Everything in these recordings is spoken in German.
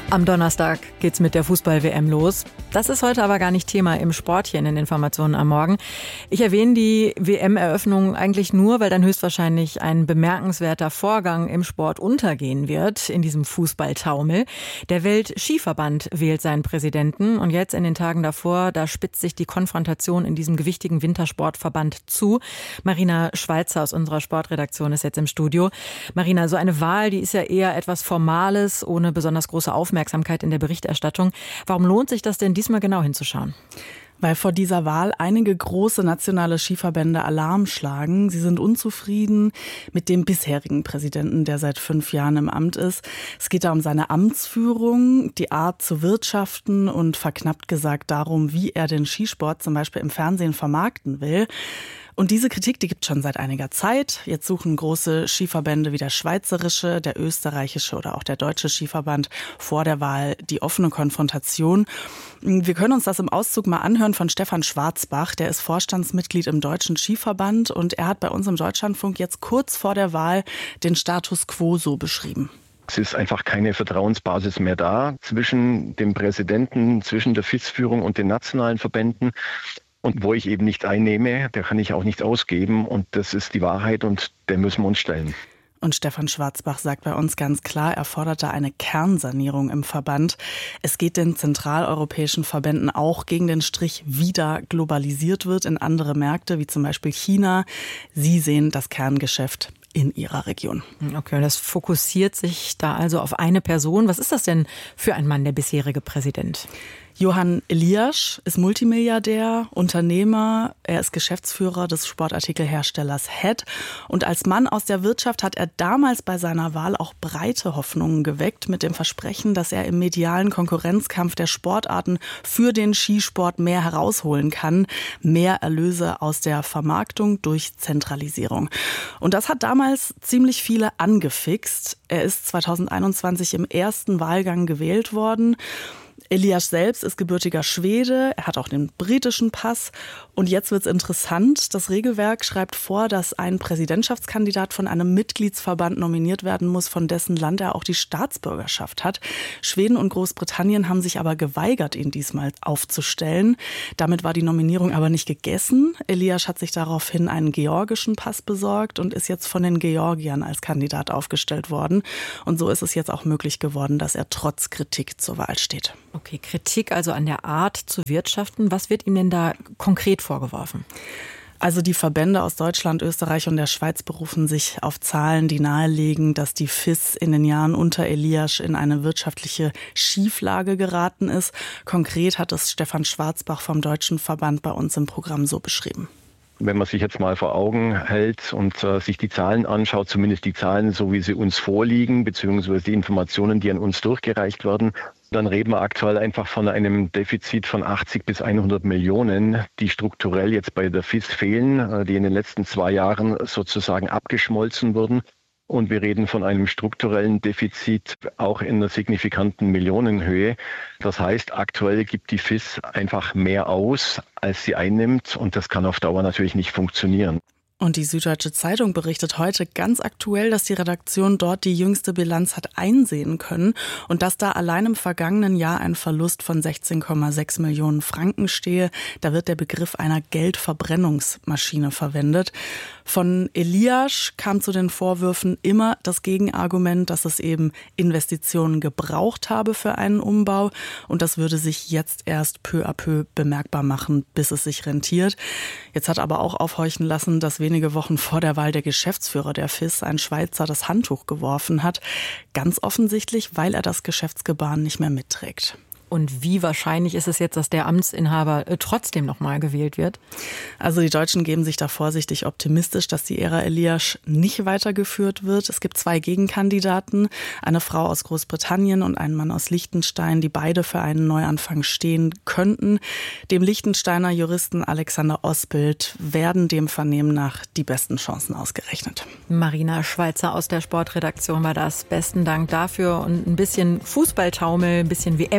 Am Donnerstag geht's mit der Fußball-WM los. Das ist heute aber gar nicht Thema im Sport hier in den Informationen am Morgen. Ich erwähne die WM-Eröffnung eigentlich nur, weil dann höchstwahrscheinlich ein bemerkenswerter Vorgang im Sport untergehen wird, in diesem Fußballtaumel. Der Weltskiverband wählt seinen Präsidenten und jetzt in den Tagen davor, da spitzt sich die Konfrontation in diesem gewichtigen Wintersportverband zu. Marina Schweizer aus unserer Sportredaktion ist jetzt im Studio. Marina, so eine Wahl, die ist ja eher etwas Formales, ohne besonders große Aufmerksamkeit in der Berichterstattung. Warum lohnt sich das denn diesmal genau hinzuschauen? Weil vor dieser Wahl einige große nationale Skiverbände Alarm schlagen. Sie sind unzufrieden mit dem bisherigen Präsidenten, der seit 5 Jahren im Amt ist. Es geht da um seine Amtsführung, die Art zu wirtschaften und verknappt gesagt darum, wie er den Skisport zum Beispiel im Fernsehen vermarkten will. Und diese Kritik, die gibt es schon seit einiger Zeit. Jetzt suchen große Skiverbände wie der schweizerische, der österreichische oder auch der deutsche Skiverband vor der Wahl die offene Konfrontation. Wir können uns das im Auszug mal anhören von Stefan Schwarzbach. Der ist Vorstandsmitglied im Deutschen Skiverband und er hat bei uns im Deutschlandfunk jetzt kurz vor der Wahl den Status quo so beschrieben. Es ist einfach keine Vertrauensbasis mehr da zwischen dem Präsidenten, zwischen der FIS-Führung und den nationalen Verbänden. Und wo ich eben nicht einnehme, der kann ich auch nicht ausgeben. Und das ist die Wahrheit und der müssen wir uns stellen. Und Stefan Schwarzbach sagt bei uns ganz klar, er fordert da eine Kernsanierung im Verband. Es geht den zentraleuropäischen Verbänden auch gegen den Strich, wie da globalisiert wird in andere Märkte, wie zum Beispiel China. Sie sehen das Kerngeschäft in ihrer Region. Okay, und das fokussiert sich da also auf eine Person. Was ist das denn für ein Mann, der bisherige Präsident? Johann Eliasch ist Multimilliardär, Unternehmer. Er ist Geschäftsführer des Sportartikelherstellers Head. Und als Mann aus der Wirtschaft hat er damals bei seiner Wahl auch breite Hoffnungen geweckt mit dem Versprechen, dass er im medialen Konkurrenzkampf der Sportarten für den Skisport mehr herausholen kann. Mehr Erlöse aus der Vermarktung durch Zentralisierung. Und das hat damals ziemlich viele angefixt. Er ist 2021 im ersten Wahlgang gewählt worden. Eliasch selbst ist gebürtiger Schwede, er hat auch den britischen Pass. Und jetzt wird's interessant. Das Regelwerk schreibt vor, dass ein Präsidentschaftskandidat von einem Mitgliedsverband nominiert werden muss, von dessen Land er auch die Staatsbürgerschaft hat. Schweden und Großbritannien haben sich aber geweigert, ihn diesmal aufzustellen. Damit war die Nominierung aber nicht gegessen. Eliasch hat sich daraufhin einen georgischen Pass besorgt und ist jetzt von den Georgiern als Kandidat aufgestellt worden. Und so ist es jetzt auch möglich geworden, dass er trotz Kritik zur Wahl steht. Okay, Kritik also an der Art zu wirtschaften. Was wird ihm denn da konkret vorgeworfen? Also die Verbände aus Deutschland, Österreich und der Schweiz berufen sich auf Zahlen, die nahelegen, dass die FIS in den Jahren unter Eliasch in eine wirtschaftliche Schieflage geraten ist. Konkret hat es Stefan Schwarzbach vom Deutschen Verband bei uns im Programm so beschrieben. Wenn man sich jetzt mal vor Augen hält und sich die Zahlen anschaut, zumindest die Zahlen, so wie sie uns vorliegen, beziehungsweise die Informationen, die an uns durchgereicht werden, dann reden wir aktuell einfach von einem Defizit von 80 bis 100 Millionen, die strukturell jetzt bei der FIS fehlen, die in den letzten 2 Jahren sozusagen abgeschmolzen wurden. Und wir reden von einem strukturellen Defizit auch in einer signifikanten Millionenhöhe. Das heißt, aktuell gibt die FIS einfach mehr aus, als sie einnimmt. Und das kann auf Dauer natürlich nicht funktionieren. Und die Süddeutsche Zeitung berichtet heute ganz aktuell, dass die Redaktion dort die jüngste Bilanz hat einsehen können und dass da allein im vergangenen Jahr ein Verlust von 16,6 Millionen Franken stehe. Da wird der Begriff einer Geldverbrennungsmaschine verwendet. Von Eliasch kam zu den Vorwürfen immer das Gegenargument, dass es eben Investitionen gebraucht habe für einen Umbau und das würde sich jetzt erst peu à peu bemerkbar machen, bis es sich rentiert. Jetzt hat aber auch aufhorchen lassen, dass wenige Wochen vor der Wahl der Geschäftsführer der FIS, ein Schweizer, das Handtuch geworfen hat. Ganz offensichtlich, weil er das Geschäftsgebaren nicht mehr mitträgt. Und wie wahrscheinlich ist es jetzt, dass der Amtsinhaber trotzdem nochmal gewählt wird? Also die Deutschen geben sich da vorsichtig optimistisch, dass die Ära Eliasch nicht weitergeführt wird. Es gibt 2 Gegenkandidaten, eine Frau aus Großbritannien und einen Mann aus Liechtenstein, die beide für einen Neuanfang stehen könnten. Dem Liechtensteiner Juristen Alexander Osbild werden dem Vernehmen nach die besten Chancen ausgerechnet. Marina Schweizer aus der Sportredaktion war das. Besten Dank dafür. Und ein bisschen Fußballtaumel, ein bisschen WM haben wir dann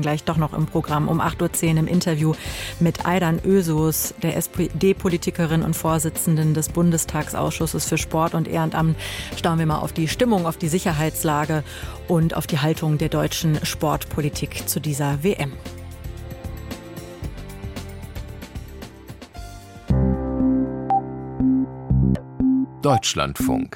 dann gleich doch noch im Programm. Um 8.10 Uhr im Interview mit Aydan Özos, der SPD-Politikerin und Vorsitzenden des Bundestagsausschusses für Sport und Ehrenamt, schauen wir mal auf die Stimmung, auf die Sicherheitslage und auf die Haltung der deutschen Sportpolitik zu dieser WM. Deutschlandfunk.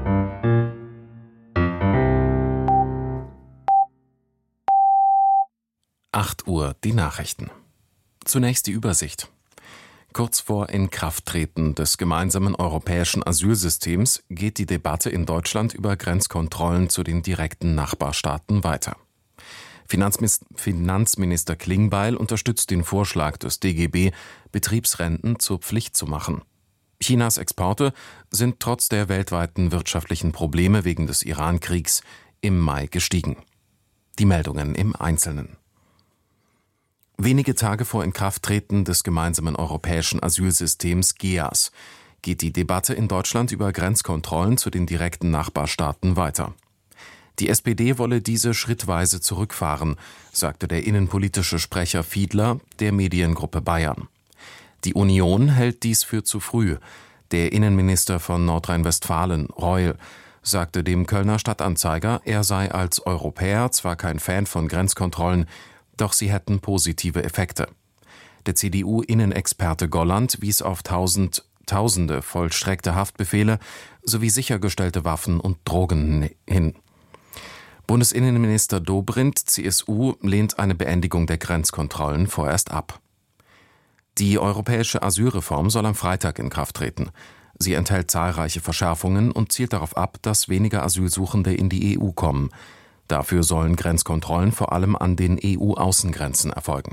Acht Uhr die Nachrichten. Zunächst die Übersicht. Kurz vor Inkrafttreten des gemeinsamen europäischen Asylsystems geht die Debatte in Deutschland über Grenzkontrollen zu den direkten Nachbarstaaten weiter. Finanzminister Klingbeil unterstützt den Vorschlag des DGB, Betriebsrenten zur Pflicht zu machen. Chinas Exporte sind trotz der weltweiten wirtschaftlichen Probleme wegen des Iran-Kriegs im Mai gestiegen. Die Meldungen im Einzelnen. Wenige Tage vor Inkrafttreten des gemeinsamen europäischen Asylsystems GEAS geht die Debatte in Deutschland über Grenzkontrollen zu den direkten Nachbarstaaten weiter. Die SPD wolle diese schrittweise zurückfahren, sagte der innenpolitische Sprecher Fiedler der Mediengruppe Bayern. Die Union hält dies für zu früh. Der Innenminister von Nordrhein-Westfalen, Reul, sagte dem Kölner Stadtanzeiger, er sei als Europäer zwar kein Fan von Grenzkontrollen, doch sie hätten positive Effekte. Der CDU-Innenexperte Golland wies auf Tausende vollstreckte Haftbefehle sowie sichergestellte Waffen und Drogen hin. Bundesinnenminister Dobrindt, CSU, lehnt eine Beendigung der Grenzkontrollen vorerst ab. Die europäische Asylreform soll am Freitag in Kraft treten. Sie enthält zahlreiche Verschärfungen und zielt darauf ab, dass weniger Asylsuchende in die EU kommen. Dafür sollen Grenzkontrollen vor allem an den EU-Außengrenzen erfolgen.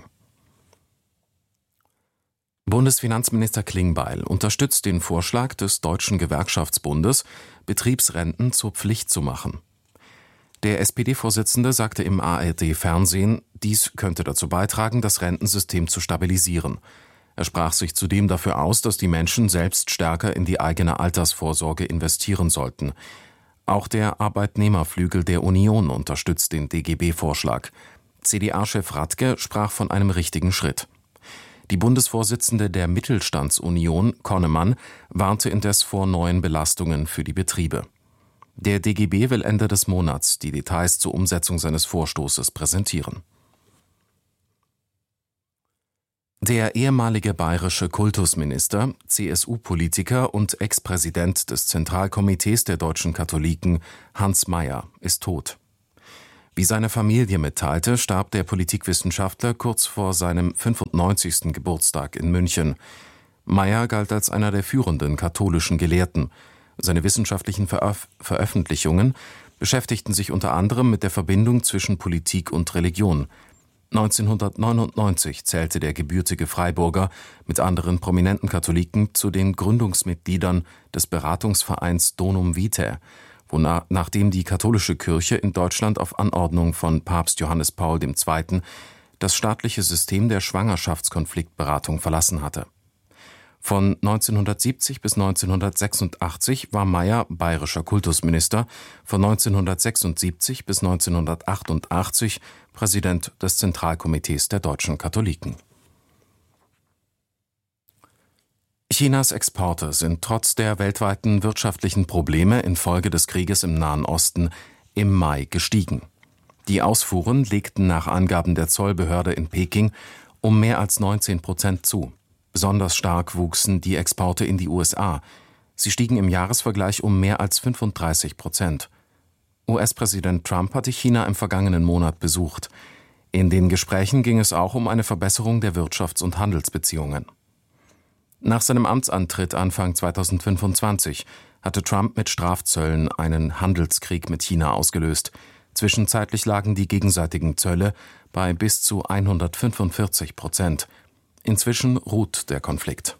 Bundesfinanzminister Klingbeil unterstützt den Vorschlag des Deutschen Gewerkschaftsbundes, Betriebsrenten zur Pflicht zu machen. Der SPD-Vorsitzende sagte im ARD-Fernsehen, dies könnte dazu beitragen, das Rentensystem zu stabilisieren. Er sprach sich zudem dafür aus, dass die Menschen selbst stärker in die eigene Altersvorsorge investieren sollten. Auch der Arbeitnehmerflügel der Union unterstützt den DGB-Vorschlag. CDA-Chef Radke sprach von einem richtigen Schritt. Die Bundesvorsitzende der Mittelstandsunion, Konnemann, warnte indes vor neuen Belastungen für die Betriebe. Der DGB will Ende des Monats die Details zur Umsetzung seines Vorstoßes präsentieren. Der ehemalige bayerische Kultusminister, CSU-Politiker und Ex-Präsident des Zentralkomitees der deutschen Katholiken, Hans Mayer, ist tot. Wie seine Familie mitteilte, starb der Politikwissenschaftler kurz vor seinem 95. Geburtstag in München. Mayer galt als einer der führenden katholischen Gelehrten. Seine wissenschaftlichen Veröffentlichungen beschäftigten sich unter anderem mit der Verbindung zwischen Politik und Religion. 1999 zählte der gebürtige Freiburger mit anderen prominenten Katholiken zu den Gründungsmitgliedern des Beratungsvereins Donum Vitae, nachdem die katholische Kirche in Deutschland auf Anordnung von Papst Johannes Paul II. Das staatliche System der Schwangerschaftskonfliktberatung verlassen hatte. Von 1970 bis 1986 war Mayer bayerischer Kultusminister, von 1976 bis 1988 Präsident des Zentralkomitees der deutschen Katholiken. Chinas Exporte sind trotz der weltweiten wirtschaftlichen Probleme infolge des Krieges im Nahen Osten im Mai gestiegen. Die Ausfuhren legten nach Angaben der Zollbehörde in Peking um mehr als 19% zu. Besonders stark wuchsen die Exporte in die USA. Sie stiegen im Jahresvergleich um mehr als 35%. US-Präsident Trump hatte China im vergangenen Monat besucht. In den Gesprächen ging es auch um eine Verbesserung der Wirtschafts- und Handelsbeziehungen. Nach seinem Amtsantritt Anfang 2025 hatte Trump mit Strafzöllen einen Handelskrieg mit China ausgelöst. Zwischenzeitlich lagen die gegenseitigen Zölle bei bis zu 145%. Inzwischen ruht der Konflikt.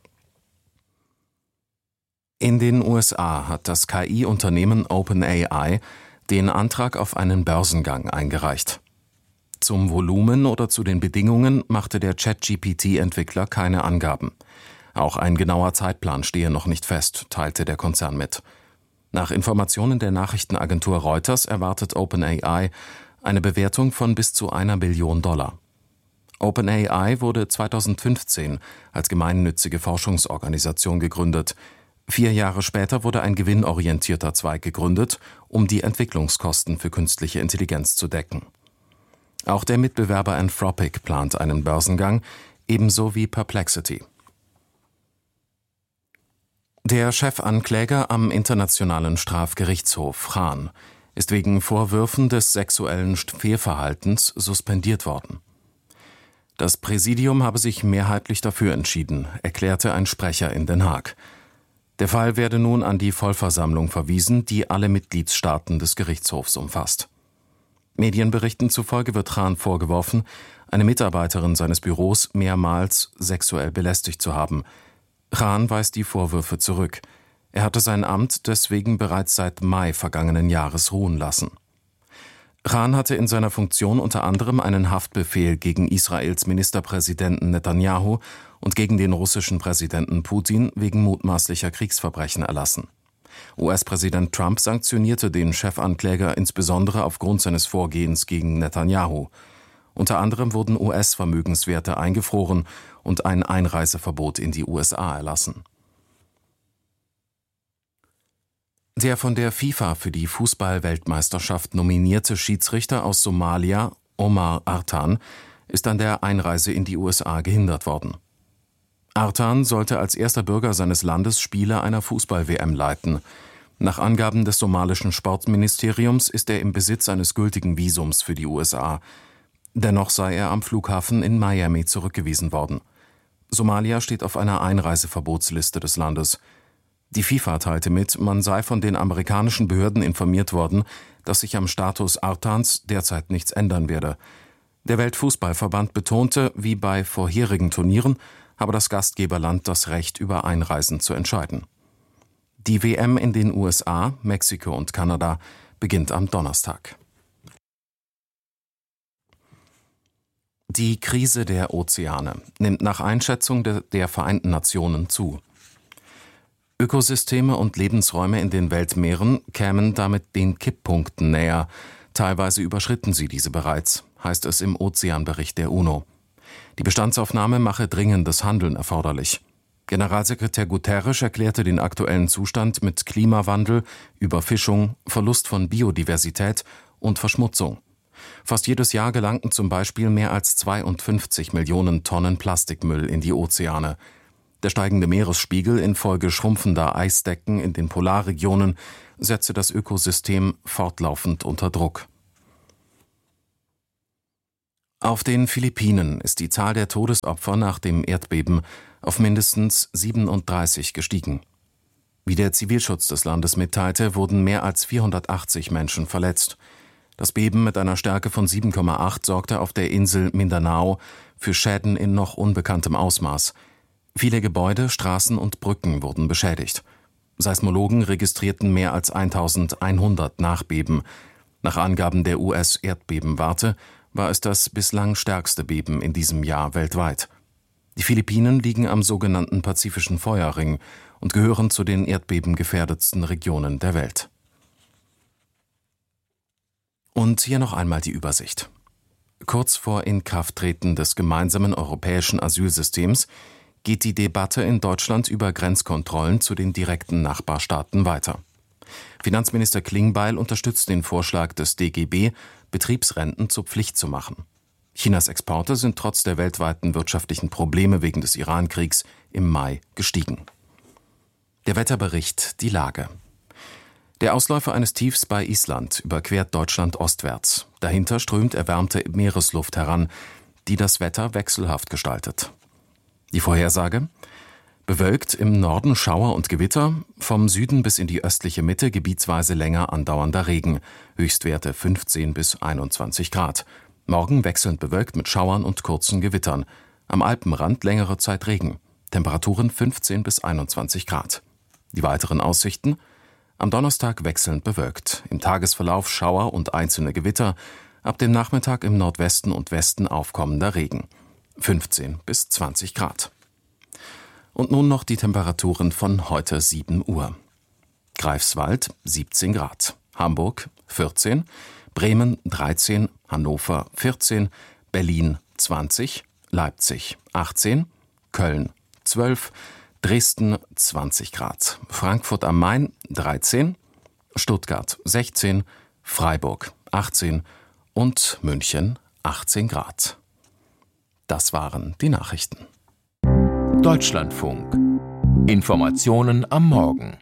In den USA hat das KI-Unternehmen OpenAI den Antrag auf einen Börsengang eingereicht. Zum Volumen oder zu den Bedingungen machte der ChatGPT-Entwickler keine Angaben. Auch ein genauer Zeitplan stehe noch nicht fest, teilte der Konzern mit. Nach Informationen der Nachrichtenagentur Reuters erwartet OpenAI eine Bewertung von bis zu $1 Billion. OpenAI wurde 2015 als gemeinnützige Forschungsorganisation gegründet. 4 Jahre später wurde ein gewinnorientierter Zweig gegründet, um die Entwicklungskosten für künstliche Intelligenz zu decken. Auch der Mitbewerber Anthropic plant einen Börsengang, ebenso wie Perplexity. Der Chefankläger am Internationalen Strafgerichtshof, Hahn, ist wegen Vorwürfen des sexuellen Fehlverhaltens suspendiert worden. Das Präsidium habe sich mehrheitlich dafür entschieden, erklärte ein Sprecher in Den Haag. Der Fall werde nun an die Vollversammlung verwiesen, die alle Mitgliedstaaten des Gerichtshofs umfasst. Medienberichten zufolge wird Hahn vorgeworfen, eine Mitarbeiterin seines Büros mehrmals sexuell belästigt zu haben. Hahn weist die Vorwürfe zurück. Er hatte sein Amt deswegen bereits seit Mai vergangenen Jahres ruhen lassen. Hahn hatte in seiner Funktion unter anderem einen Haftbefehl gegen Israels Ministerpräsidenten Netanyahu und gegen den russischen Präsidenten Putin wegen mutmaßlicher Kriegsverbrechen erlassen. US-Präsident Trump sanktionierte den Chefankläger insbesondere aufgrund seines Vorgehens gegen Netanyahu. Unter anderem wurden US-Vermögenswerte eingefroren und ein Einreiseverbot in die USA erlassen. Der von der FIFA für die Fußball-Weltmeisterschaft nominierte Schiedsrichter aus Somalia, Omar Artan, ist an der Einreise in die USA gehindert worden. Artan sollte als erster Bürger seines Landes Spiele einer Fußball-WM leiten. Nach Angaben des somalischen Sportministeriums ist er im Besitz eines gültigen Visums für die USA. Dennoch sei er am Flughafen in Miami zurückgewiesen worden. Somalia steht auf einer Einreiseverbotsliste des Landes. Die FIFA teilte mit, man sei von den amerikanischen Behörden informiert worden, dass sich am Status Artans derzeit nichts ändern werde. Der Weltfußballverband betonte, wie bei vorherigen Turnieren, habe das Gastgeberland das Recht, über Einreisen zu entscheiden. Die WM in den USA, Mexiko und Kanada beginnt am Donnerstag. Die Krise der Ozeane nimmt nach Einschätzung der Vereinten Nationen zu. Ökosysteme und Lebensräume in den Weltmeeren kämen damit den Kipppunkten näher. Teilweise überschritten sie diese bereits, heißt es im Ozeanbericht der UNO. Die Bestandsaufnahme mache dringendes Handeln erforderlich. Generalsekretär Guterres erklärte den aktuellen Zustand mit Klimawandel, Überfischung, Verlust von Biodiversität und Verschmutzung. Fast jedes Jahr gelangten zum Beispiel mehr als 52 Millionen Tonnen Plastikmüll in die Ozeane. Der steigende Meeresspiegel infolge schrumpfender Eisdecken in den Polarregionen setze das Ökosystem fortlaufend unter Druck. Auf den Philippinen ist die Zahl der Todesopfer nach dem Erdbeben auf mindestens 37 gestiegen. Wie der Zivilschutz des Landes mitteilte, wurden mehr als 480 Menschen verletzt. Das Beben mit einer Stärke von 7,8 sorgte auf der Insel Mindanao für Schäden in noch unbekanntem Ausmaß. Viele Gebäude, Straßen und Brücken wurden beschädigt. Seismologen registrierten mehr als 1100 Nachbeben. Nach Angaben der US-Erdbebenwarte war es das bislang stärkste Beben in diesem Jahr weltweit. Die Philippinen liegen am sogenannten Pazifischen Feuerring und gehören zu den erdbebengefährdetsten Regionen der Welt. Und hier noch einmal die Übersicht. Kurz vor Inkrafttreten des gemeinsamen europäischen Asylsystems geht die Debatte in Deutschland über Grenzkontrollen zu den direkten Nachbarstaaten weiter. Finanzminister Klingbeil unterstützt den Vorschlag des DGB, Betriebsrenten zur Pflicht zu machen. Chinas Exporte sind trotz der weltweiten wirtschaftlichen Probleme wegen des Irankriegs im Mai gestiegen. Der Wetterbericht, die Lage. Der Ausläufer eines Tiefs bei Island überquert Deutschland ostwärts. Dahinter strömt erwärmte Meeresluft heran, die das Wetter wechselhaft gestaltet. Die Vorhersage? Bewölkt, im Norden Schauer und Gewitter, vom Süden bis in die östliche Mitte gebietsweise länger andauernder Regen, Höchstwerte 15 bis 21 Grad. Morgen wechselnd bewölkt mit Schauern und kurzen Gewittern. Am Alpenrand längere Zeit Regen, Temperaturen 15 bis 21 Grad. Die weiteren Aussichten? Am Donnerstag wechselnd bewölkt, im Tagesverlauf Schauer und einzelne Gewitter, ab dem Nachmittag im Nordwesten und Westen aufkommender Regen. 15 bis 20 Grad. Und nun noch die Temperaturen von heute 7 Uhr. Greifswald 17 Grad, Hamburg 14, Bremen 13, Hannover 14, Berlin 20, Leipzig 18, Köln 12, Dresden 20 Grad, Frankfurt am Main 13, Stuttgart 16, Freiburg 18 und München 18 Grad. Das waren die Nachrichten. Deutschlandfunk. Informationen am Morgen.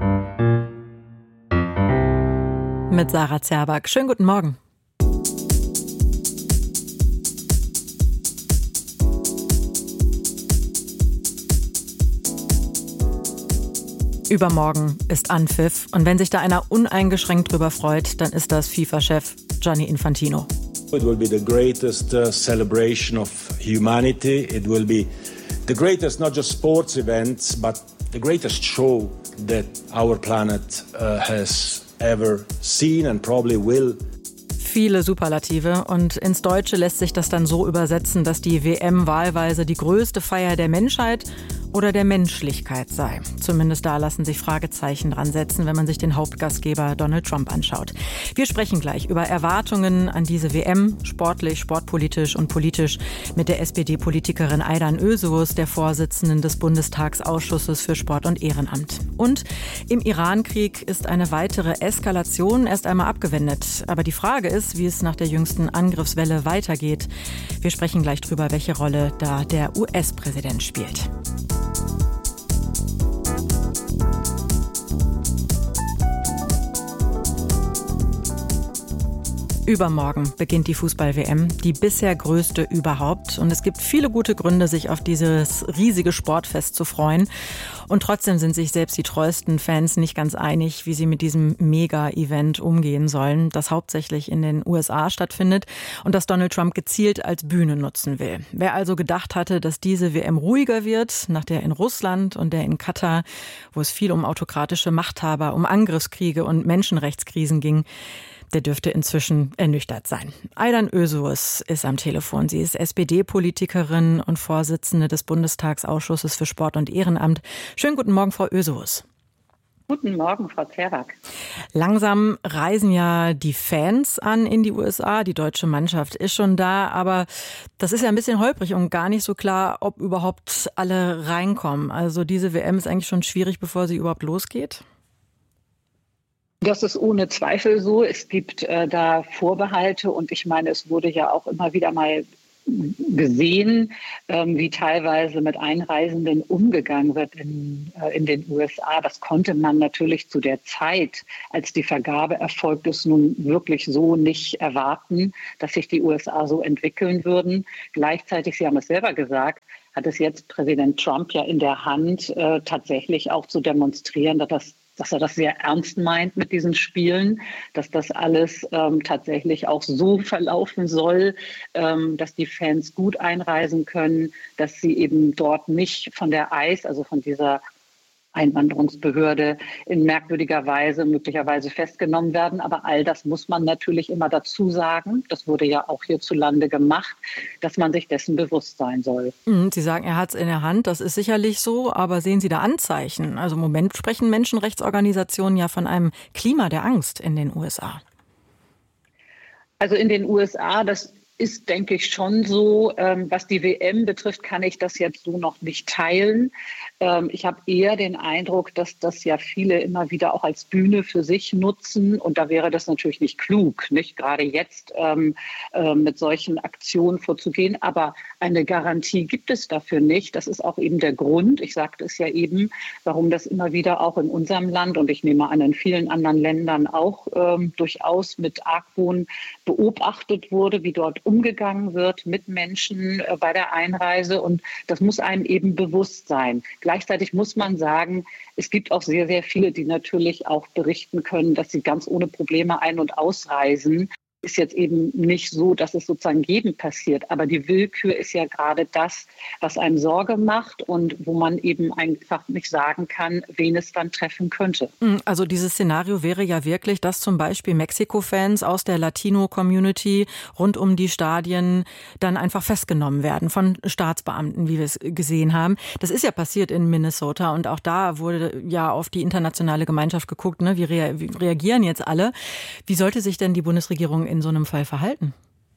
Mit Sarah Zerback. Schönen guten Morgen. Übermorgen ist Anpfiff und wenn sich da einer uneingeschränkt drüber freut, dann ist das FIFA-Chef Gianni Infantino. It will be the greatest celebration of humanity. It will be the greatest not just sports events, but the greatest show that our planet has ever seen and probably will. Viele Superlative und ins Deutsche lässt sich das dann so übersetzen, dass die WM wahlweise die größte Feier der Menschheit oder der Menschlichkeit sei. Zumindest da lassen sich Fragezeichen dran setzen, wenn man sich den Hauptgastgeber Donald Trump anschaut. Wir sprechen gleich über Erwartungen an diese WM, sportlich, sportpolitisch und politisch, mit der SPD-Politikerin Aydan Özürs, der Vorsitzenden des Bundestagsausschusses für Sport und Ehrenamt. Und im Irankrieg ist eine weitere Eskalation erst einmal abgewendet. Aber die Frage ist, wie es nach der jüngsten Angriffswelle weitergeht. Wir sprechen gleich drüber, welche Rolle da der US-Präsident spielt. Übermorgen beginnt die Fußball-WM, die bisher größte überhaupt. Und es gibt viele gute Gründe, sich auf dieses riesige Sportfest zu freuen. Und trotzdem sind sich selbst die treuesten Fans nicht ganz einig, wie sie mit diesem Mega-Event umgehen sollen, das hauptsächlich in den USA stattfindet und das Donald Trump gezielt als Bühne nutzen will. Wer also gedacht hatte, dass diese WM ruhiger wird, nach der in Russland und der in Katar, wo es viel um autokratische Machthaber, um Angriffskriege und Menschenrechtskrisen ging, der dürfte inzwischen ernüchtert sein. Aydan Özürs ist am Telefon. Sie ist SPD-Politikerin und Vorsitzende des Bundestagsausschusses für Sport und Ehrenamt. Schönen guten Morgen, Frau Özürs. Guten Morgen, Frau Zerback. Langsam reisen ja die Fans an in die USA. Die deutsche Mannschaft ist schon da, aber das ist ja ein bisschen holprig und gar nicht so klar, ob überhaupt alle reinkommen. Also diese WM ist eigentlich schon schwierig, bevor sie überhaupt losgeht. Das ist ohne Zweifel so. Es gibt da Vorbehalte und ich meine, es wurde ja auch immer wieder mal gesehen, wie teilweise mit Einreisenden umgegangen wird in den USA. Das konnte man natürlich zu der Zeit, als die Vergabe erfolgt ist, nun wirklich so nicht erwarten, dass sich die USA so entwickeln würden. Gleichzeitig, Sie haben es selber gesagt, hat es jetzt Präsident Trump ja in der Hand, tatsächlich auch zu demonstrieren, dass er das sehr ernst meint mit diesen Spielen, dass das alles tatsächlich auch so verlaufen soll, dass die Fans gut einreisen können, dass sie eben dort nicht von der ICE, also von dieser Einwanderungsbehörde, in merkwürdiger Weise möglicherweise festgenommen werden. Aber all das muss man natürlich immer dazu sagen. Das wurde ja auch hierzulande gemacht, dass man sich dessen bewusst sein soll. Sie sagen, er hat es in der Hand. Das ist sicherlich so. Aber sehen Sie da Anzeichen? Also im Moment sprechen Menschenrechtsorganisationen ja von einem Klima der Angst in den USA. Also in den USA, das ist, denke ich, schon so. Was die WM betrifft, kann ich das jetzt so noch nicht teilen. Ich habe eher den Eindruck, dass das ja viele immer wieder auch als Bühne für sich nutzen. Und da wäre das natürlich nicht klug, nicht gerade jetzt mit solchen Aktionen vorzugehen. Aber eine Garantie gibt es dafür nicht. Das ist auch eben der Grund, ich sagte es ja eben, warum das immer wieder auch in unserem Land und ich nehme an, in vielen anderen Ländern auch durchaus mit Argwohn beobachtet wurde, wie dort umgegangen wird mit Menschen bei der Einreise. Und das muss einem eben bewusst sein. Gleichzeitig muss man sagen, es gibt auch sehr, sehr viele, die natürlich auch berichten können, dass sie ganz ohne Probleme ein- und ausreisen. ist jetzt eben nicht so, dass es sozusagen jedem passiert. Aber die Willkür ist ja gerade das, was einem Sorge macht und wo man eben einfach nicht sagen kann, wen es dann treffen könnte. Also dieses Szenario wäre ja wirklich, dass zum Beispiel Mexiko-Fans aus der Latino-Community rund um die Stadien dann einfach festgenommen werden von Staatsbeamten, wie wir es gesehen haben. Das ist ja passiert in Minnesota und auch da wurde ja auf die internationale Gemeinschaft geguckt, ne? Wie reagieren jetzt alle? Wie sollte sich denn die Bundesregierung in so einem Fall verhalten?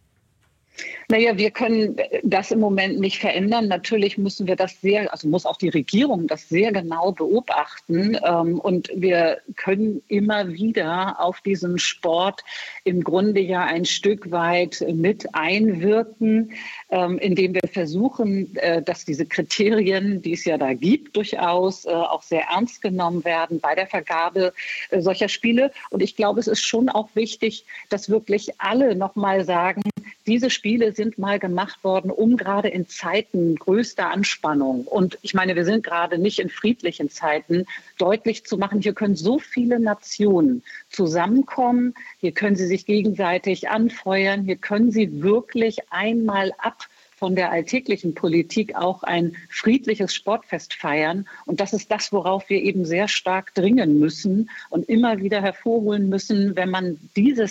Naja, wir können das im Moment nicht verändern. Natürlich müssen wir das muss auch die Regierung das sehr genau beobachten. Und wir können immer wieder auf diesen Sport im Grunde ja ein Stück weit mit einwirken, indem wir versuchen, dass diese Kriterien, die es ja da gibt, durchaus auch sehr ernst genommen werden bei der Vergabe solcher Spiele. Und ich glaube, es ist schon auch wichtig, dass wirklich alle nochmal sagen, diese Spiele sind mal gemacht worden, um gerade in Zeiten größter Anspannung, und ich meine, wir sind gerade nicht in friedlichen Zeiten, deutlich zu machen, hier können so viele Nationen zusammenkommen, hier können sie sich gegenseitig anfeuern, hier können sie wirklich einmal ab von der alltäglichen Politik auch ein friedliches Sportfest feiern. Und das ist das, worauf wir eben sehr stark dringen müssen und immer wieder hervorholen müssen. Wenn man diese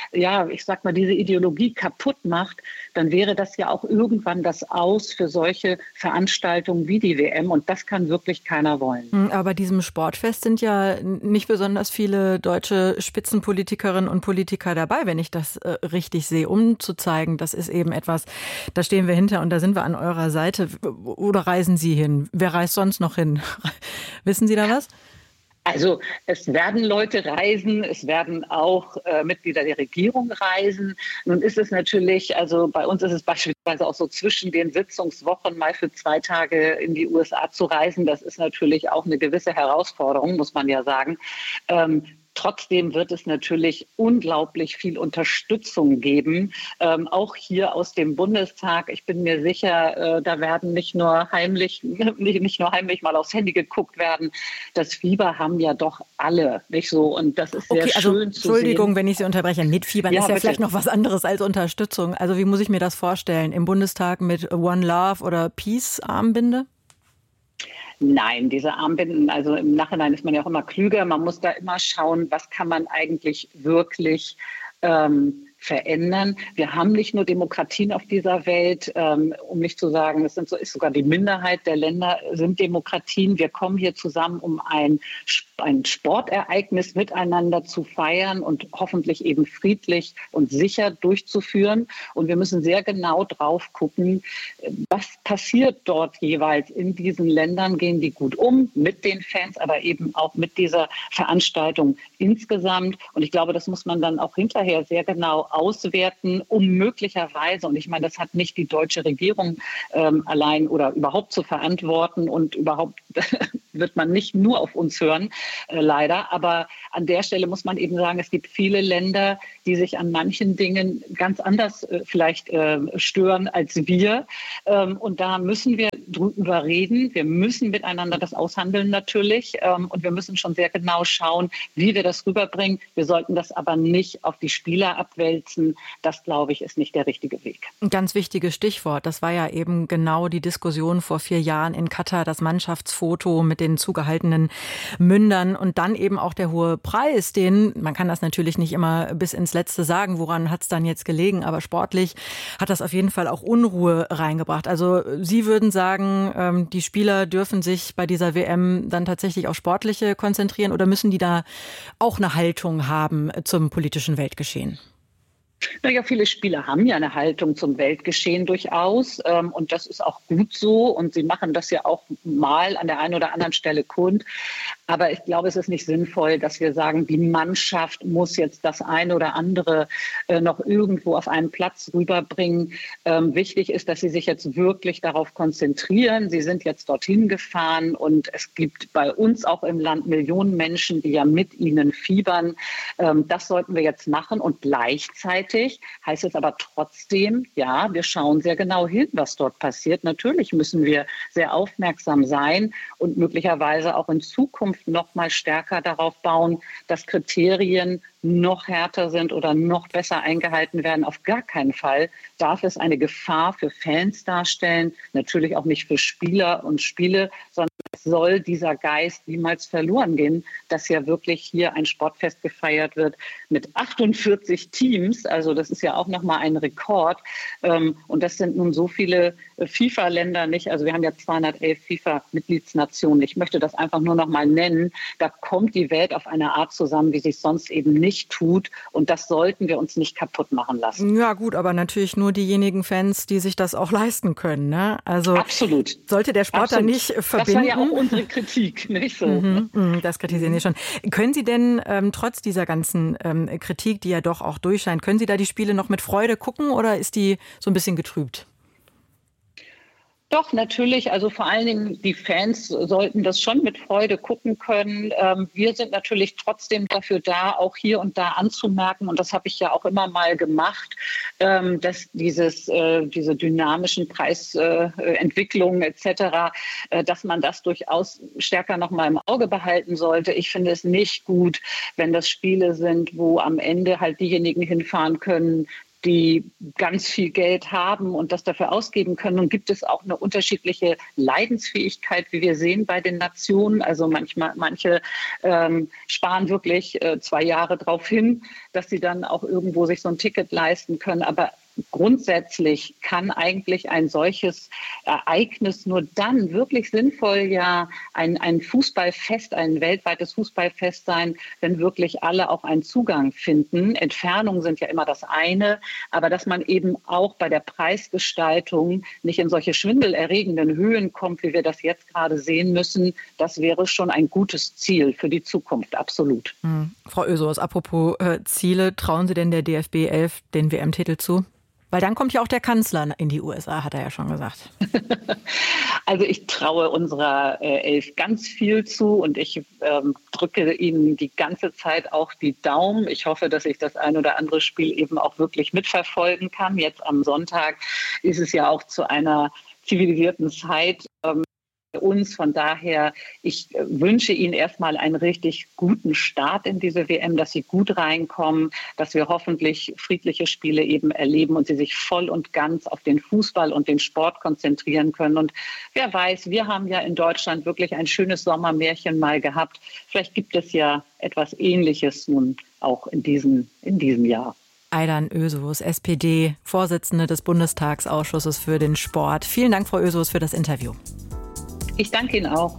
Ideologie kaputt macht, dann wäre das ja auch irgendwann das Aus für solche Veranstaltungen wie die WM. Und das kann wirklich keiner wollen. Aber bei diesem Sportfest sind ja nicht besonders viele deutsche Spitzenpolitikerinnen und Politiker dabei, wenn ich das richtig sehe, um zu zeigen, das ist eben etwas, da stehen wir hinter und da sind wir an eurer Seite. Oder reisen Sie hin? Wer reist sonst noch hin? Wissen Sie da was? Also es werden Leute reisen, es werden auch Mitglieder der Regierung reisen. Nun ist es natürlich, also bei uns ist es beispielsweise auch so, zwischen den Sitzungswochen mal für 2 Tage in die USA zu reisen. Das ist natürlich auch eine gewisse Herausforderung, muss man ja sagen. Trotzdem wird es natürlich unglaublich viel Unterstützung geben, auch hier aus dem Bundestag. Ich bin mir sicher, da werden nicht nur heimlich mal aufs Handy geguckt werden. Das Fieber haben ja doch alle, nicht so? Und das ist sehr schön zu sehen. Entschuldigung, wenn ich Sie unterbreche. Mitfiebern ist ja bitte. Vielleicht noch was anderes als Unterstützung. Also wie muss ich mir das vorstellen? Im Bundestag mit One Love oder Peace-Armbinde? Nein, diese Armbinden, also im Nachhinein ist man ja auch immer klüger. Man muss da immer schauen, was kann man eigentlich wirklich verändern. Wir haben nicht nur Demokratien auf dieser Welt, um nicht zu sagen, ist sogar die Minderheit der Länder sind Demokratien. Wir kommen hier zusammen, um ein Sportereignis miteinander zu feiern und hoffentlich eben friedlich und sicher durchzuführen. Und wir müssen sehr genau drauf gucken, was passiert dort jeweils in diesen Ländern. Gehen die gut um mit den Fans, aber eben auch mit dieser Veranstaltung insgesamt. Und ich glaube, das muss man dann auch hinterher sehr genau auswerten, um möglicherweise, und ich meine, das hat nicht die deutsche Regierung allein oder überhaupt zu verantworten und überhaupt wird man nicht nur auf uns hören, leider. Aber an der Stelle muss man eben sagen, es gibt viele Länder, die sich an manchen Dingen ganz anders vielleicht stören als wir. Und da müssen wir drüber reden. Wir müssen miteinander das aushandeln natürlich. Und wir müssen schon sehr genau schauen, wie wir das rüberbringen. Wir sollten das aber nicht auf die Spieler abwälzen. Das, glaube ich, ist nicht der richtige Weg. Ein ganz wichtiges Stichwort. Das war ja eben genau die Diskussion vor 4 Jahren in Katar, das Mannschaftsfoto mit den zugehaltenen Mündern und dann eben auch der hohe Preis, man kann das natürlich nicht immer bis ins Letzte sagen, woran hat es dann jetzt gelegen, aber sportlich hat das auf jeden Fall auch Unruhe reingebracht. Also Sie würden sagen, die Spieler dürfen sich bei dieser WM dann tatsächlich auf Sportliche konzentrieren oder müssen die da auch eine Haltung haben zum politischen Weltgeschehen? Naja, viele Spieler haben ja eine Haltung zum Weltgeschehen durchaus und das ist auch gut so und sie machen das ja auch mal an der einen oder anderen Stelle kund. Aber ich glaube, es ist nicht sinnvoll, dass wir sagen, die Mannschaft muss jetzt das eine oder andere noch irgendwo auf einen Platz rüberbringen. Wichtig ist, dass sie sich jetzt wirklich darauf konzentrieren. Sie sind jetzt dorthin gefahren und es gibt bei uns auch im Land Millionen Menschen, die ja mit ihnen fiebern. Das sollten wir jetzt machen und gleichzeitig heißt es aber trotzdem, ja, wir schauen sehr genau hin, was dort passiert. Natürlich müssen wir sehr aufmerksam sein und möglicherweise auch in Zukunft Zukunft noch mal stärker darauf bauen, dass Kriterien noch härter sind oder noch besser eingehalten werden. Auf gar keinen Fall darf es eine Gefahr für Fans darstellen, natürlich auch nicht für Spieler und Spiele, sondern es soll dieser Geist niemals verloren gehen, dass ja wirklich hier ein Sportfest gefeiert wird mit 48 Teams. Also das ist ja auch nochmal ein Rekord. Und das sind nun so viele FIFA-Länder nicht. Also wir haben ja 211 FIFA-Mitgliedsnationen. Ich möchte das einfach nur noch mal nennen. Da kommt die Welt auf eine Art zusammen, wie sie es sonst eben nicht tut. Und das sollten wir uns nicht kaputt machen lassen. Ja gut, aber natürlich nur diejenigen Fans, die sich das auch leisten können. Ne? Also absolut. Sollte der Sport da nicht verbinden. Das war ja auch unsere Kritik, nicht so? Das kritisieren Sie schon. Können Sie denn trotz dieser ganzen Kritik, die ja doch auch durchscheint, können Sie da die Spiele noch mit Freude gucken oder ist die so ein bisschen getrübt? Doch, natürlich. Also vor allen Dingen die Fans sollten das schon mit Freude gucken können. Wir sind natürlich trotzdem dafür da, auch hier und da anzumerken, und das habe ich ja auch immer mal gemacht, dass diese dynamischen Preisentwicklungen etc., dass man das durchaus stärker noch mal im Auge behalten sollte. Ich finde es nicht gut, wenn das Spiele sind, wo am Ende halt diejenigen hinfahren können, die ganz viel Geld haben und das dafür ausgeben können. Und gibt es auch eine unterschiedliche Leidensfähigkeit, wie wir sehen bei den Nationen. Also manche sparen wirklich 2 Jahre darauf hin, dass sie dann auch irgendwo sich so ein Ticket leisten können. Aber grundsätzlich kann eigentlich ein solches Ereignis nur dann wirklich sinnvoll ja ein Fußballfest, ein weltweites Fußballfest sein, wenn wirklich alle auch einen Zugang finden. Entfernungen sind ja immer das eine, aber dass man eben auch bei der Preisgestaltung nicht in solche schwindelerregenden Höhen kommt, wie wir das jetzt gerade sehen müssen, das wäre schon ein gutes Ziel für die Zukunft, absolut. Frau Ösurs, apropos Ziele, trauen Sie denn der DFB 11 den WM-Titel zu? Weil dann kommt ja auch der Kanzler in die USA, hat er ja schon gesagt. Also ich traue unserer Elf ganz viel zu und ich drücke ihnen die ganze Zeit auch die Daumen. Ich hoffe, dass ich das ein oder andere Spiel eben auch wirklich mitverfolgen kann. Jetzt am Sonntag ist es ja auch zu einer zivilisierten Zeit uns. Von daher, ich wünsche Ihnen erstmal einen richtig guten Start in diese WM, dass Sie gut reinkommen, dass wir hoffentlich friedliche Spiele eben erleben und Sie sich voll und ganz auf den Fußball und den Sport konzentrieren können. Und wer weiß, wir haben ja in Deutschland wirklich ein schönes Sommermärchen mal gehabt. Vielleicht gibt es ja etwas Ähnliches nun auch in diesem Jahr. Aydan Özos, SPD, Vorsitzende des Bundestagsausschusses für den Sport. Vielen Dank, Frau Özos, für das Interview. Ich danke Ihnen auch.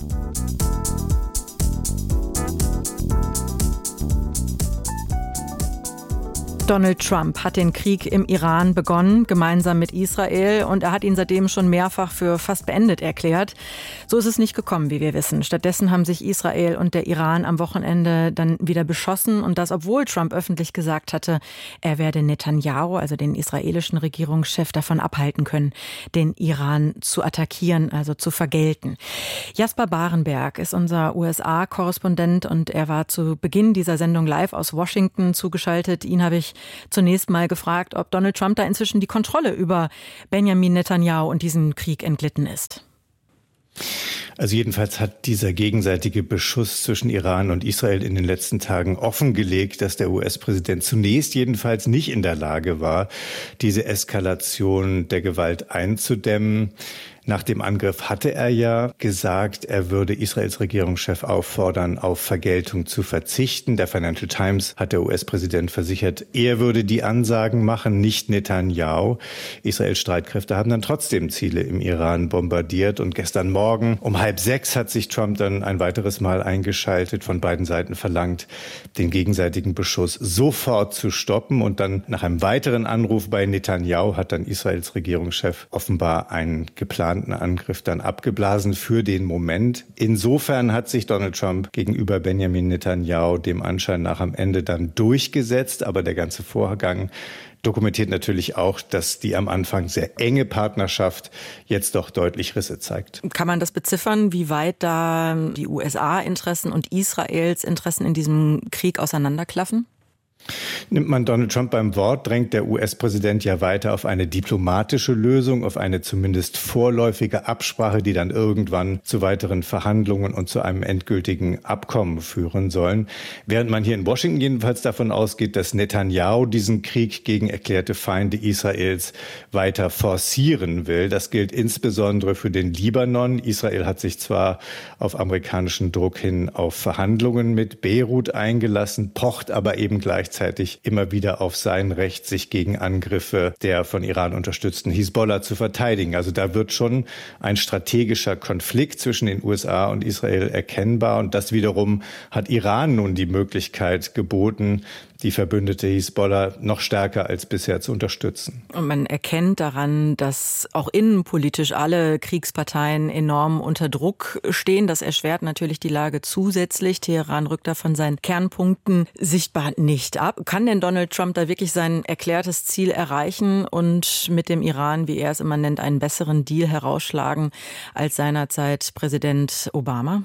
Donald Trump hat den Krieg im Iran begonnen, gemeinsam mit Israel, und er hat ihn seitdem schon mehrfach für fast beendet erklärt. So ist es nicht gekommen, wie wir wissen. Stattdessen haben sich Israel und der Iran am Wochenende dann wieder beschossen, und das, obwohl Trump öffentlich gesagt hatte, er werde Netanyahu, also den israelischen Regierungschef, davon abhalten können, den Iran zu attackieren, also zu vergelten. Jasper Barenberg ist unser USA-Korrespondent und er war zu Beginn dieser Sendung live aus Washington zugeschaltet. Ihn habe ich zunächst mal gefragt, ob Donald Trump da inzwischen die Kontrolle über Benjamin Netanyahu und diesen Krieg entglitten ist. Also jedenfalls hat dieser gegenseitige Beschuss zwischen Iran und Israel in den letzten Tagen offengelegt, dass der US-Präsident zunächst jedenfalls nicht in der Lage war, diese Eskalation der Gewalt einzudämmen. Nach dem Angriff hatte er ja gesagt, er würde Israels Regierungschef auffordern, auf Vergeltung zu verzichten. Der Financial Times hat der US-Präsident versichert, er würde die Ansagen machen, nicht Netanyahu. Israels Streitkräfte haben dann trotzdem Ziele im Iran bombardiert. Und gestern Morgen um 5:30 hat sich Trump dann ein weiteres Mal eingeschaltet, von beiden Seiten verlangt, den gegenseitigen Beschuss sofort zu stoppen. Und dann nach einem weiteren Anruf bei Netanyahu hat dann Israels Regierungschef offenbar einen geplanten Angriff dann abgeblasen für den Moment. Insofern hat sich Donald Trump gegenüber Benjamin Netanyahu dem Anschein nach am Ende dann durchgesetzt. Aber der ganze Vorgang dokumentiert natürlich auch, dass die am Anfang sehr enge Partnerschaft jetzt doch deutlich Risse zeigt. Kann man das beziffern, wie weit da die USA-Interessen und Israels Interessen in diesem Krieg auseinanderklaffen? Nimmt man Donald Trump beim Wort, drängt der US-Präsident ja weiter auf eine diplomatische Lösung, auf eine zumindest vorläufige Absprache, die dann irgendwann zu weiteren Verhandlungen und zu einem endgültigen Abkommen führen sollen. Während man hier in Washington jedenfalls davon ausgeht, dass Netanyahu diesen Krieg gegen erklärte Feinde Israels weiter forcieren will. Das gilt insbesondere für den Libanon. Israel hat sich zwar auf amerikanischen Druck hin auf Verhandlungen mit Beirut eingelassen, pocht aber eben gleichzeitig immer wieder auf sein Recht, sich gegen Angriffe der von Iran unterstützten Hisbollah zu verteidigen. Also da wird schon ein strategischer Konflikt zwischen den USA und Israel erkennbar. Und das wiederum hat Iran nun die Möglichkeit geboten, die verbündete Hisbollah noch stärker als bisher zu unterstützen. Und man erkennt daran, dass auch innenpolitisch alle Kriegsparteien enorm unter Druck stehen. Das erschwert natürlich die Lage zusätzlich. Teheran rückt da von seinen Kernpunkten sichtbar nicht ab. Kann denn Donald Trump da wirklich sein erklärtes Ziel erreichen und mit dem Iran, wie er es immer nennt, einen besseren Deal herausschlagen als seinerzeit Präsident Obama?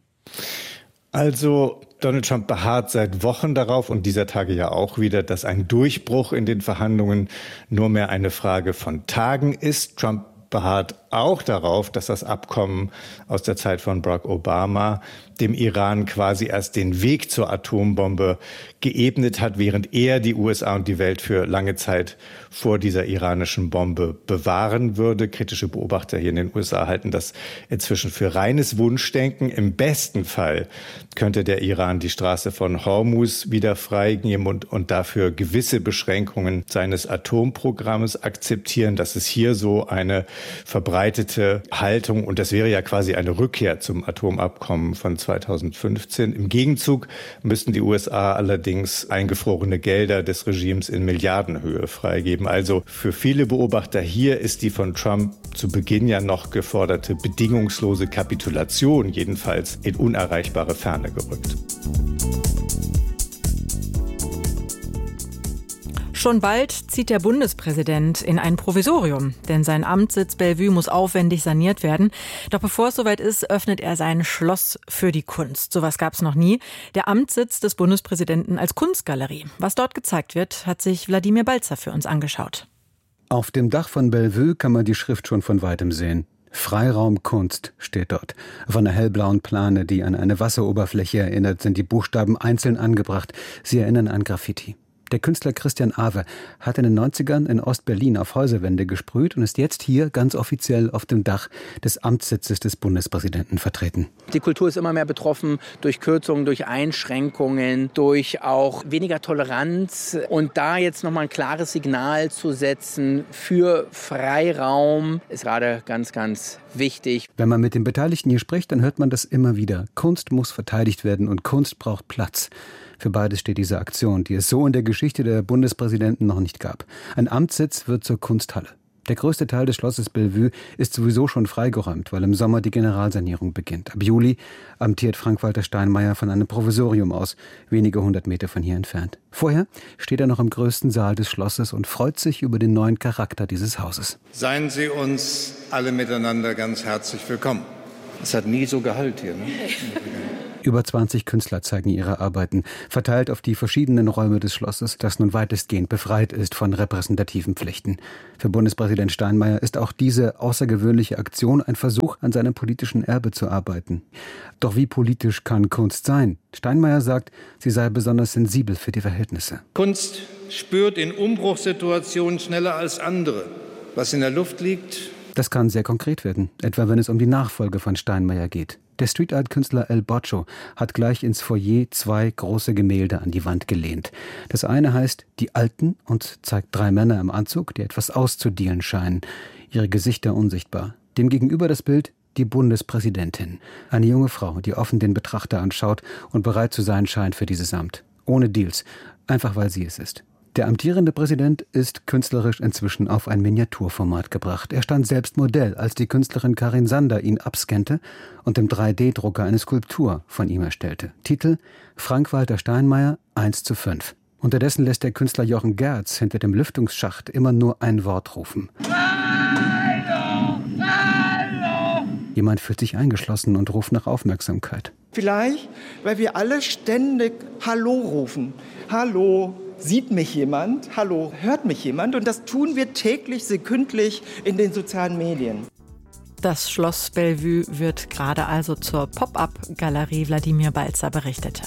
Also Donald Trump beharrt seit Wochen darauf und dieser Tage ja auch wieder, dass ein Durchbruch in den Verhandlungen nur mehr eine Frage von Tagen ist. Trump beharrt auch darauf, dass das Abkommen aus der Zeit von Barack Obama dem Iran quasi erst den Weg zur Atombombe geebnet hat, während er die USA und die Welt für lange Zeit vor dieser iranischen Bombe bewahren würde. Kritische Beobachter hier in den USA halten das inzwischen für reines Wunschdenken. Im besten Fall könnte der Iran die Straße von Hormuz wieder freigeben und dafür gewisse Beschränkungen seines Atomprogramms akzeptieren. Das ist hier so eine verbreitete Haltung und das wäre ja quasi eine Rückkehr zum Atomabkommen von 2015. Im Gegenzug müssten die USA allerdings eingefrorene Gelder des Regimes in Milliardenhöhe freigeben. Also für viele Beobachter hier ist die von Trump zu Beginn ja noch geforderte bedingungslose Kapitulation jedenfalls in unerreichbare Ferne gerückt. Schon bald zieht der Bundespräsident in ein Provisorium, denn sein Amtssitz Bellevue muss aufwendig saniert werden. Doch bevor es soweit ist, öffnet er sein Schloss für die Kunst. Sowas gab es noch nie. Der Amtssitz des Bundespräsidenten als Kunstgalerie. Was dort gezeigt wird, hat sich Wladimir Balzer für uns angeschaut. Auf dem Dach von Bellevue kann man die Schrift schon von weitem sehen. Freiraum Kunst steht dort. Auf einer hellblauen Plane, die an eine Wasseroberfläche erinnert, sind die Buchstaben einzeln angebracht. Sie erinnern an Graffiti. Der Künstler Christian Awe hat in den 90ern in Ostberlin auf Häuserwände gesprüht und ist jetzt hier ganz offiziell auf dem Dach des Amtssitzes des Bundespräsidenten vertreten. Die Kultur ist immer mehr betroffen durch Kürzungen, durch Einschränkungen, durch auch weniger Toleranz. Und da jetzt nochmal ein klares Signal zu setzen für Freiraum ist gerade ganz, ganz wichtig. Wenn man mit den Beteiligten hier spricht, dann hört man das immer wieder. Kunst muss verteidigt werden und Kunst braucht Platz. Für beides steht diese Aktion, die es so in der Geschichte der Bundespräsidenten noch nicht gab. Ein Amtssitz wird zur Kunsthalle. Der größte Teil des Schlosses Bellevue ist sowieso schon freigeräumt, weil im Sommer die Generalsanierung beginnt. Ab Juli amtiert Frank-Walter Steinmeier von einem Provisorium aus, wenige 100 Meter von hier entfernt. Vorher steht er noch im größten Saal des Schlosses und freut sich über den neuen Charakter dieses Hauses. Seien Sie uns alle miteinander ganz herzlich willkommen. Es hat nie so gehallt hier, ne? Über 20 Künstler zeigen ihre Arbeiten, verteilt auf die verschiedenen Räume des Schlosses, das nun weitestgehend befreit ist von repräsentativen Pflichten. Für Bundespräsident Steinmeier ist auch diese außergewöhnliche Aktion ein Versuch, an seinem politischen Erbe zu arbeiten. Doch wie politisch kann Kunst sein? Steinmeier sagt, sie sei besonders sensibel für die Verhältnisse. Kunst spürt in Umbruchssituationen schneller als andere, was in der Luft liegt. Das kann sehr konkret werden, etwa wenn es um die Nachfolge von Steinmeier geht. Der Street-Art-Künstler El Boccio hat gleich ins Foyer 2 große Gemälde an die Wand gelehnt. Das eine heißt Die Alten und zeigt 3 Männer im Anzug, die etwas auszudealen scheinen, ihre Gesichter unsichtbar. Demgegenüber das Bild Die Bundespräsidentin, eine junge Frau, die offen den Betrachter anschaut und bereit zu sein scheint für dieses Amt. Ohne Deals, einfach weil sie es ist. Der amtierende Präsident ist künstlerisch inzwischen auf ein Miniaturformat gebracht. Er stand selbst Modell, als die Künstlerin Karin Sander ihn abscannte und im 3D-Drucker eine Skulptur von ihm erstellte. Titel: Frank-Walter Steinmeier 1:5. Unterdessen lässt der Künstler Jochen Gerz hinter dem Lüftungsschacht immer nur ein Wort rufen. Hallo! Hallo! Jemand fühlt sich eingeschlossen und ruft nach Aufmerksamkeit. Vielleicht, weil wir alle ständig Hallo rufen. Hallo, sieht mich jemand? Hallo, hört mich jemand? Und das tun wir täglich, sekündlich in den sozialen Medien. Das Schloss Bellevue wird gerade also zur Pop-up-Galerie, Wladimir Balzer berichtete.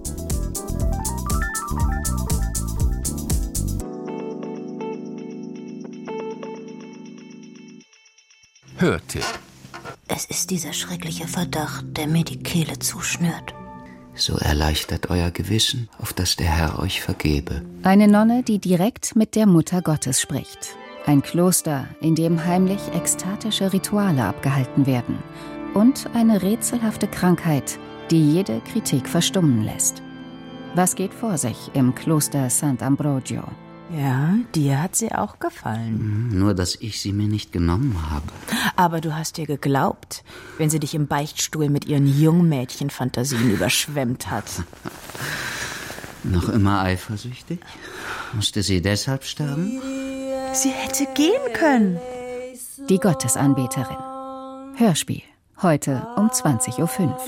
Hörtipp. Es ist dieser schreckliche Verdacht, der mir die Kehle zuschnürt. So erleichtert euer Gewissen, auf dass der Herr euch vergebe. Eine Nonne, die direkt mit der Mutter Gottes spricht. Ein Kloster, in dem heimlich ekstatische Rituale abgehalten werden. Und eine rätselhafte Krankheit, die jede Kritik verstummen lässt. Was geht vor sich im Kloster Sant'Ambrogio? Ja, dir hat sie auch gefallen. Nur, dass ich sie mir nicht genommen habe. Aber du hast ihr geglaubt, wenn sie dich im Beichtstuhl mit ihren Jungmädchenfantasien überschwemmt hat. Noch immer eifersüchtig? Musste sie deshalb sterben? Sie hätte gehen können. Die Gottesanbeterin. Hörspiel. Heute um 20.05 Uhr.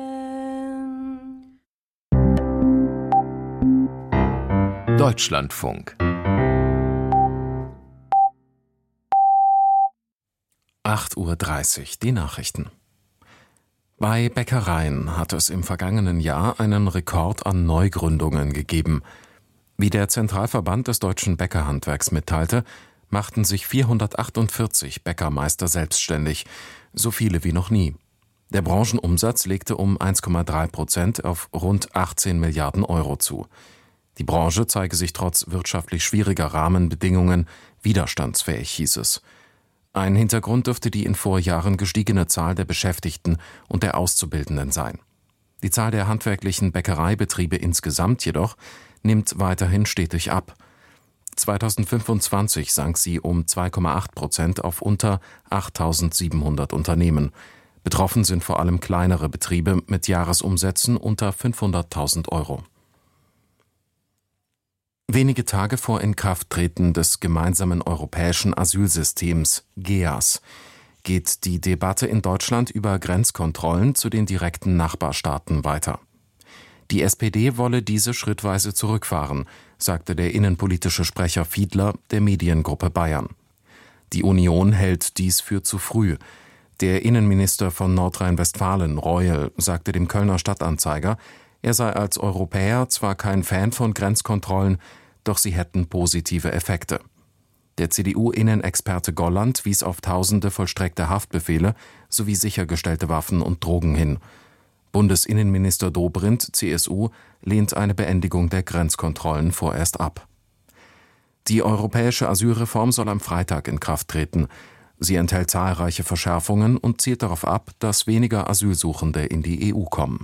Deutschlandfunk. 8:30 Uhr, die Nachrichten. Bei Bäckereien hat es im vergangenen Jahr einen Rekord an Neugründungen gegeben. Wie der Zentralverband des deutschen Bäckerhandwerks mitteilte, machten sich 448 Bäckermeister selbstständig, so viele wie noch nie. Der Branchenumsatz legte um 1,3% auf rund 18 Milliarden Euro zu. Die Branche zeige sich trotz wirtschaftlich schwieriger Rahmenbedingungen widerstandsfähig, hieß es. Ein Hintergrund dürfte die in Vorjahren gestiegene Zahl der Beschäftigten und der Auszubildenden sein. Die Zahl der handwerklichen Bäckereibetriebe insgesamt jedoch nimmt weiterhin stetig ab. 2025 sank sie um 2,8% auf unter 8.700 Unternehmen. Betroffen sind vor allem kleinere Betriebe mit Jahresumsätzen unter 500.000 Euro. Wenige Tage vor Inkrafttreten des gemeinsamen europäischen Asylsystems GEAS geht die Debatte in Deutschland über Grenzkontrollen zu den direkten Nachbarstaaten weiter. Die SPD wolle diese schrittweise zurückfahren, sagte der innenpolitische Sprecher Fiedler der Mediengruppe Bayern. Die Union hält dies für zu früh. Der Innenminister von Nordrhein-Westfalen, Reul, sagte dem Kölner Stadtanzeiger, er sei als Europäer zwar kein Fan von Grenzkontrollen, doch sie hätten positive Effekte. Der CDU-Innenexperte Golland wies auf Tausende vollstreckte Haftbefehle sowie sichergestellte Waffen und Drogen hin. Bundesinnenminister Dobrindt, CSU, lehnt eine Beendigung der Grenzkontrollen vorerst ab. Die europäische Asylreform soll am Freitag in Kraft treten. Sie enthält zahlreiche Verschärfungen und zielt darauf ab, dass weniger Asylsuchende in die EU kommen.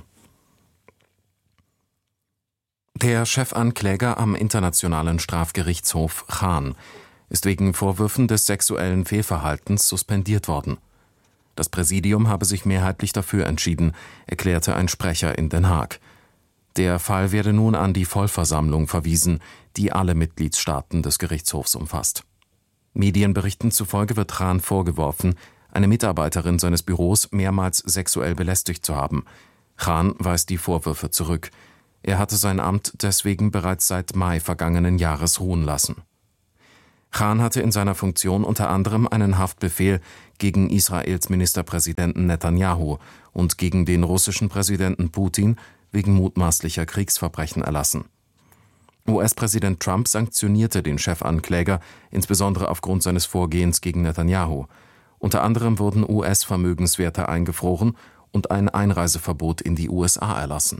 Der Chefankläger am Internationalen Strafgerichtshof Khan ist wegen Vorwürfen des sexuellen Fehlverhaltens suspendiert worden. Das Präsidium habe sich mehrheitlich dafür entschieden, erklärte ein Sprecher in Den Haag. Der Fall werde nun an die Vollversammlung verwiesen, die alle Mitgliedstaaten des Gerichtshofs umfasst. Medienberichten zufolge wird Khan vorgeworfen, eine Mitarbeiterin seines Büros mehrmals sexuell belästigt zu haben. Khan weist die Vorwürfe zurück. Er hatte sein Amt deswegen bereits seit Mai vergangenen Jahres ruhen lassen. Khan hatte in seiner Funktion unter anderem einen Haftbefehl gegen Israels Ministerpräsidenten Netanyahu und gegen den russischen Präsidenten Putin wegen mutmaßlicher Kriegsverbrechen erlassen. US-Präsident Trump sanktionierte den Chefankläger, insbesondere aufgrund seines Vorgehens gegen Netanyahu. Unter anderem wurden US-Vermögenswerte eingefroren und ein Einreiseverbot in die USA erlassen.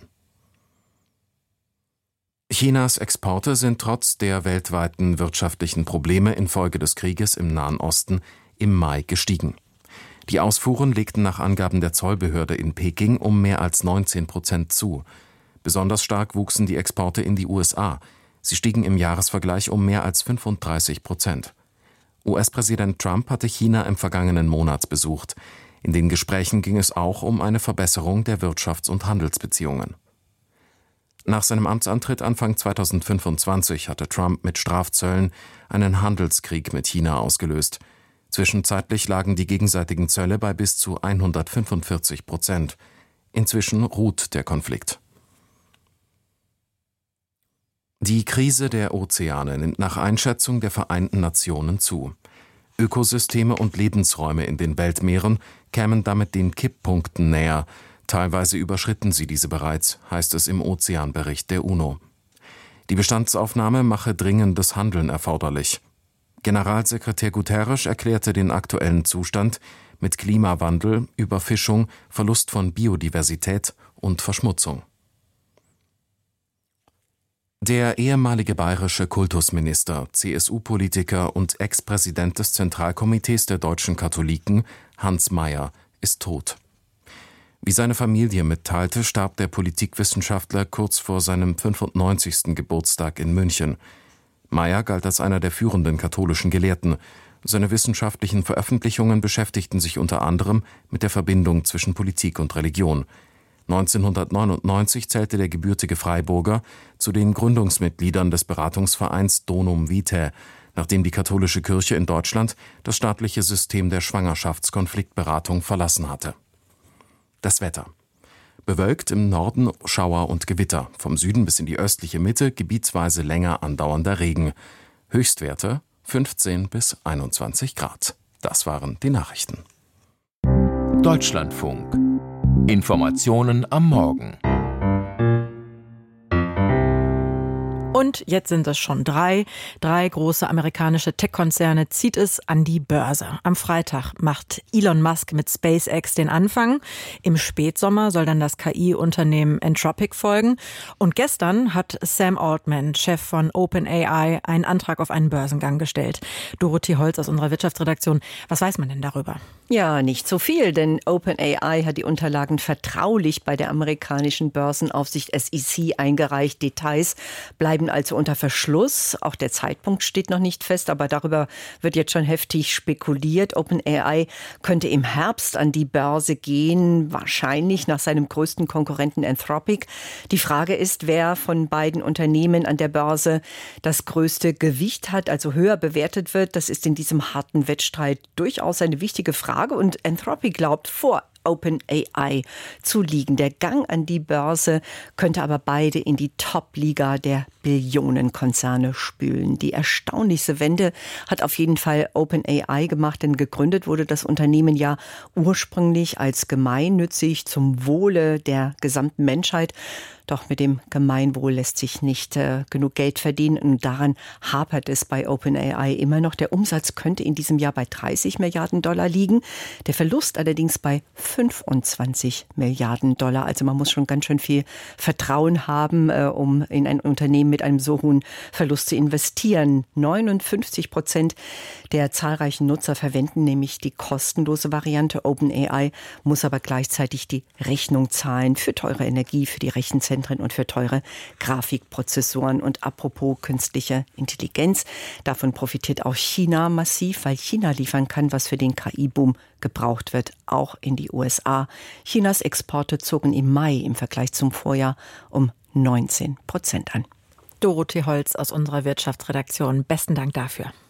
Chinas Exporte sind trotz der weltweiten wirtschaftlichen Probleme infolge des Krieges im Nahen Osten im Mai gestiegen. Die Ausfuhren legten nach Angaben der Zollbehörde in Peking um mehr als 19% zu. Besonders stark wuchsen die Exporte in die USA. Sie stiegen im Jahresvergleich um mehr als 35%. US-Präsident Trump hatte China im vergangenen Monat besucht. In den Gesprächen ging es auch um eine Verbesserung der Wirtschafts- und Handelsbeziehungen. Nach seinem Amtsantritt Anfang 2025 hatte Trump mit Strafzöllen einen Handelskrieg mit China ausgelöst. Zwischenzeitlich lagen die gegenseitigen Zölle bei bis zu 145%. Inzwischen ruht der Konflikt. Die Krise der Ozeane nimmt nach Einschätzung der Vereinten Nationen zu. Ökosysteme und Lebensräume in den Weltmeeren kämen damit den Kipppunkten näher. Teilweise überschritten sie diese bereits, heißt es im Ozeanbericht der UNO. Die Bestandsaufnahme mache dringendes Handeln erforderlich. Generalsekretär Guterres erklärte den aktuellen Zustand mit Klimawandel, Überfischung, Verlust von Biodiversität und Verschmutzung. Der ehemalige bayerische Kultusminister, CSU-Politiker und Ex-Präsident des Zentralkomitees der deutschen Katholiken, Hans Mayer, ist tot. Wie seine Familie mitteilte, starb der Politikwissenschaftler kurz vor seinem 95. Geburtstag in München. Mayer galt als einer der führenden katholischen Gelehrten. Seine wissenschaftlichen Veröffentlichungen beschäftigten sich unter anderem mit der Verbindung zwischen Politik und Religion. 1999 zählte der gebürtige Freiburger zu den Gründungsmitgliedern des Beratungsvereins Donum Vitae, nachdem die katholische Kirche in Deutschland das staatliche System der Schwangerschaftskonfliktberatung verlassen hatte. Das Wetter. Bewölkt, im Norden Schauer und Gewitter, vom Süden bis in die östliche Mitte gebietsweise länger andauernder Regen. Höchstwerte 15 bis 21 Grad. Das waren die Nachrichten. Deutschlandfunk. Informationen am Morgen. Und jetzt sind es schon drei große amerikanische Tech-Konzerne zieht es an die Börse. Am Freitag macht Elon Musk mit SpaceX den Anfang. Im Spätsommer soll dann das KI-Unternehmen Anthropic folgen. Und gestern hat Sam Altman, Chef von OpenAI, einen Antrag auf einen Börsengang gestellt. Dorothee Holz aus unserer Wirtschaftsredaktion. Was weiß man denn darüber? Ja, nicht so viel, denn OpenAI hat die Unterlagen vertraulich bei der amerikanischen Börsenaufsicht SEC eingereicht. Details bleiben also unter Verschluss. Auch der Zeitpunkt steht noch nicht fest, aber darüber wird jetzt schon heftig spekuliert. OpenAI könnte im Herbst an die Börse gehen, wahrscheinlich nach seinem größten Konkurrenten Anthropic. Die Frage ist, wer von beiden Unternehmen an der Börse das größte Gewicht hat, also höher bewertet wird. Das ist in diesem harten Wettstreit durchaus eine wichtige Frage. Und Anthropic glaubt, vor OpenAI zu liegen. Der Gang an die Börse könnte aber beide in die Top-Liga der Billionenkonzerne spülen. Die erstaunlichste Wende hat auf jeden Fall OpenAI gemacht, denn gegründet wurde das Unternehmen ja ursprünglich als gemeinnützig zum Wohle der gesamten Menschheit. Doch mit dem Gemeinwohl lässt sich nicht genug Geld verdienen und daran hapert es bei OpenAI immer noch. Der Umsatz könnte in diesem Jahr bei 30 Milliarden Dollar liegen, der Verlust allerdings bei 25 Milliarden Dollar. Also man muss schon ganz schön viel Vertrauen haben, um in ein Unternehmen mit einem so hohen Verlust zu investieren. 59% der zahlreichen Nutzer verwenden nämlich die kostenlose Variante. OpenAI muss aber gleichzeitig die Rechnung zahlen für teure Energie, für die Rechenzentren und für teure Grafikprozessoren. Und apropos künstliche Intelligenz, davon profitiert auch China massiv, weil China liefern kann, was für den KI-Boom gebraucht wird, auch in die USA. Chinas Exporte zogen im Mai im Vergleich zum Vorjahr um 19% an. Dorothee Holz aus unserer Wirtschaftsredaktion. Besten Dank dafür.